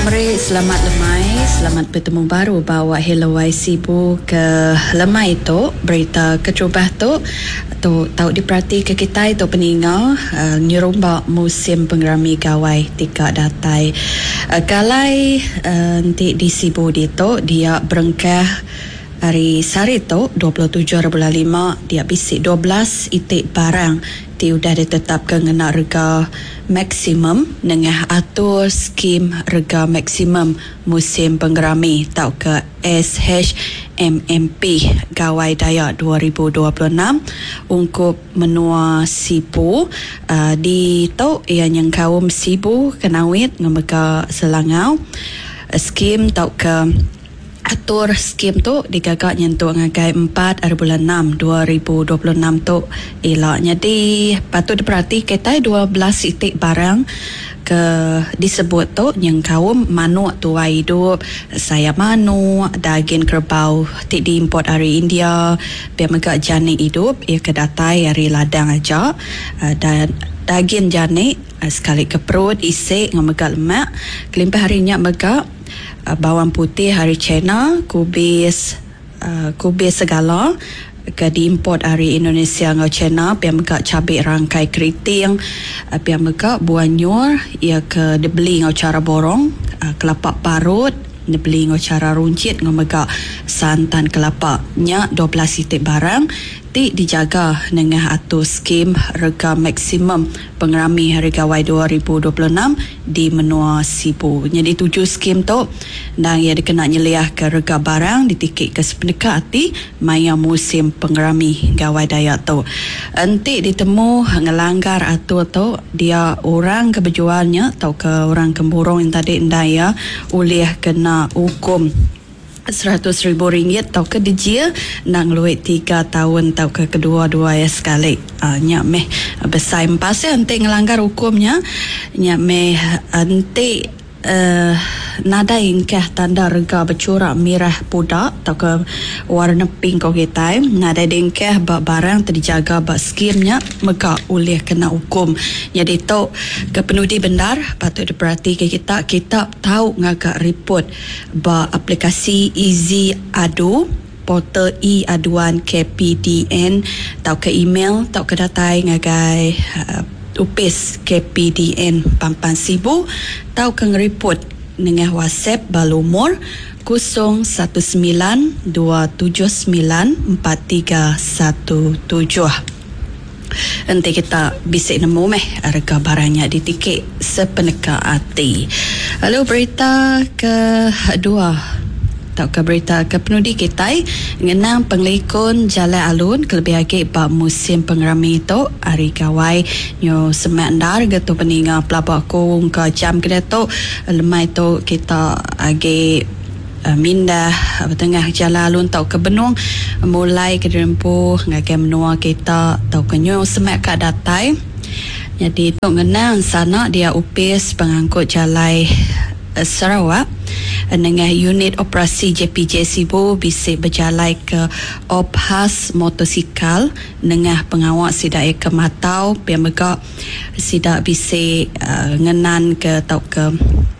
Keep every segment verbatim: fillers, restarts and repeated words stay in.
Mari selamat lemai, selamat bertemu baru bawa Hello Y Sibu ke lemai tu berita kecubah tu tu tahu diperhati ke kita itu peningal uh, nyerumba musim pengerami gawai tiga datai uh, kalai uh, nanti di Sibu itu dia berengkah hari sari tu dua puluh tujuh bulan lima dia bisik dua belas itik barang ti sudah ditetapkan kena rega maksimum dengan atur skim rega maksimum musim penggerami tau ke S H M M P Gawai Dayak dua ribu dua puluh enam ungkup menua Sibu uh, di tau yang yang kaum Sibu kenawit ngemega selangau uh, skim tau ke atur skim tu digagak nyentuh ngagai empat hari bulan enam dua ribu dua puluh enam tu elak. Jadi patut diperhati kita dua belas itik barang ke disebut tu yang kaum manu tua hidup saya manu daging kerbau tik diimport dari India biar megak janik hidup ia kedatai dari ladang aja uh, dan daging janik uh, sekali ke perut isik ngemegak lemak kelimpah harinya megak Uh, bawang putih hari China, kubis uh, kubis segala ke diimport dari Indonesia ngau China, biar mereka cabai rangkai keriting, uh, biar mereka buah nyur, ia ke dibeli ngau cara borong, uh, kelapa parut, dibeli ngau cara runcit ngau mereka santan kelapa nya dua belas itik barang ti dijaga dengan atur skim rega maksimum pengerami hari gawai dua ribu dua puluh enam di menua Sibu. Jadi tujuh skim tu dan ia dikena nyeliah ke rega barang ditikik ke sependekat hati maya musim pengerami gawai Dayak tu. Nanti ditemu ngelanggar atur tu dia orang keberjualnya atau ke orang kemburung yang tadi ndaya ulih kena hukum seratus ribu ringgit tau ke dijia nang luit tiga tahun tau ke kedua-dua ya sekali uh, nyak meh besar empas ya nanti ngelanggar hukumnya nyak meh nanti uh, nada ingkah tanda rega bercorak merah pudak tau ke warna pink kau kita nada ingkah bak barang terjaga bak skimnya maka oleh kena hukum. Jadi tu kepenudi benar patut diperhati ke kita kita tahu ngagak report bak aplikasi Easy Adu portal e-aduan K P D N tau ke email tau ke datai ngagai uh, upis K P D N Pampan Sibu tau ke ngereport dengan WhatsApp balumur kosong satu sembilan dua tujuh sembilan empat tiga satu tujuh. Nanti kita bisik nemu meh harga barangnya ditikik sepeneka hati. Lalu berita kedua atau ke berita ke penudi kita ngenang penglekon jalan alun kelebih lagi bab musim pengerami itu hari gawai nyo semandar gitu peninga pelabak kong ke jam kena tu lemai tu kita agi uh, mindah tengah jalan alun tau ke benung mulai ke rempuh ngagai menua kita tau ke nyo semak kat datai. Jadi tu ngenang sana dia upis pengangkut jalan uh, Sarawak dengan unit operasi J P J Sibu bisik berjalan ke Obhas motosikal dengan pengawal sidak ke Matau biar mereka sidak bisik uh, ngenan ke tau ke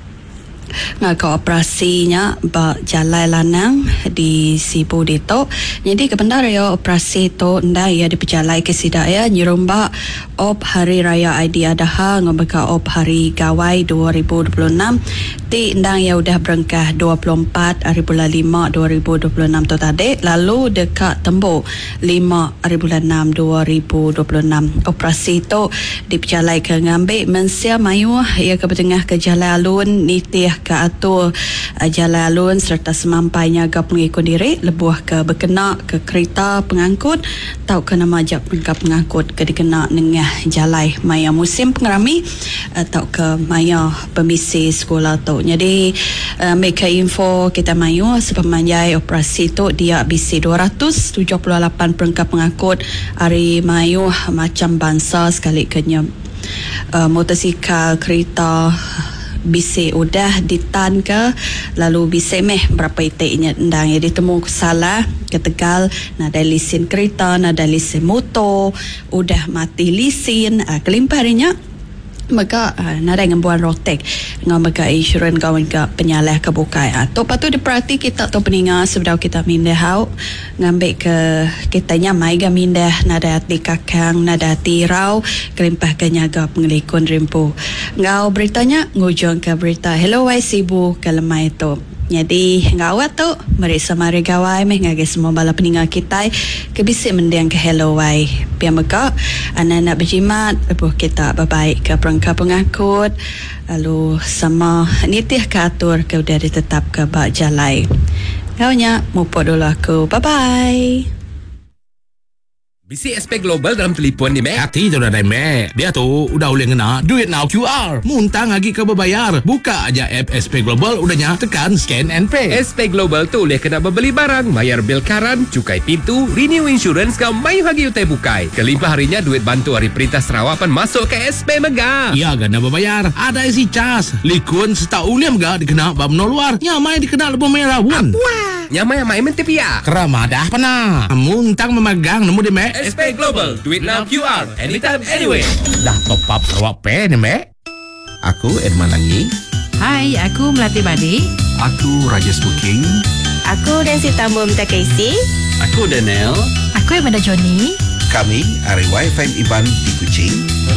ngaka operasinya bak jalan lanang di Sibu dito. Jadi kebenar ya operasi tu nda ya diperjalai ke sidak ya nyerumba op hari raya I D Adha ngobeka op hari gawai dua ribu dua puluh enam ti ndang ya udah berengkah dua puluh empat hari bulan lima dua ribu dua puluh enam tu tadi lalu dekat tembok lima hari bulan enam dua ribu dua puluh enam operasi tu diperjalai ke ngambil mensia mayu ya ke tengah ke jalan alun nitih ke atur uh, jalan alun serta semampainya ke pengikut diri lebuh ke berkena ke kereta pengangkut tau ke nama ajak pengangkut ke dikena nengah jalai maya musim pengerami uh, tau ke maya pemisi sekolah tu. Jadi uh, mereka info kita mayu sepemanjai operasi tu dia bisi dua ratus tujuh puluh lapan perangkat pengangkut hari mayu macam bangsa sekali kenya uh, motosikal kereta bisik udah ditan ke lalu bisik meh berapa itiknya ndang ya ditemu salah ke Tegal nada lisin kereta nada lisin motor udah mati lisin uh, kelimpah harinya maka uh, nada dengan buan rotek dengan maka insurans kawan ke penyalih ke bukai atau patut diperhati kita atau peningat sebelum kita mindah hau ngambil ke kita nyamai ga mindah nada hati kakang nada hati rau kelimpah ke nyaga pengelikun rimpu ngau beritanya ngujung ke berita Hello Y Sibu ke lemah itu. Jadi ngawat tu mereka mari gawai meh ngage semua bala peningat kita kebisik mendiang ke Hello Y pia meka anak-anak berjimat ibu kita baik ke perangkat pengakut lalu sama nitih ke atur ke udah ditetap ke bak jalai ngaunya mupo dulu aku bye bye. Bisi S P Global dalam telefon ni, Mek. Hati tu dah dah, Mek. Dia tu udah boleh ngena duit now Q R. Muntang lagi ke berbayar. Buka aja app S P Global, udahnya tekan scan and pay. S P Global tu boleh kena berbeli barang, bayar bil karan, cukai pintu, renew insurance kau mayu lagi utai bukai. Kelimpah harinya duit bantu hari perintah Sarawak pan masuk ke S P Mega. Ya, gana berbayar. Ada isi cas. Likun seta uliam ga dikena bab no luar. Nyamai dikena lebih merah pun. Nyamai amai mentepia. Keramadah pana. Muntang memegang nemu di, Mek. S P Global, duit now Q R, anytime, anywhere. Dah top up Sarawak Pay ni, Mek. Aku Edman Langi. Hai, aku Melati Badi. Aku Rajesh Booking. Aku Nancy Tambo Minta Casey. Aku Daniel. Aku Amanda Johnny. Kami Ari Y F M Iban di Kuching.